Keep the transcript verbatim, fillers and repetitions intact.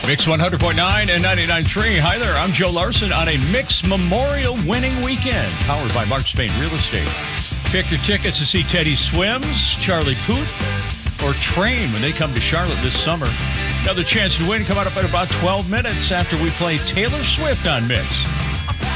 Mix one hundred point nine and ninety-nine point three. Hi there, I'm Joe Larson on a Mix Memorial winning weekend, powered by Mark Spain Real Estate. Pick your tickets to see Teddy Swims, Charlie Puth, or Train when they come to Charlotte this summer. Another chance to win coming up in about twelve minutes after we play Taylor Swift on Mix.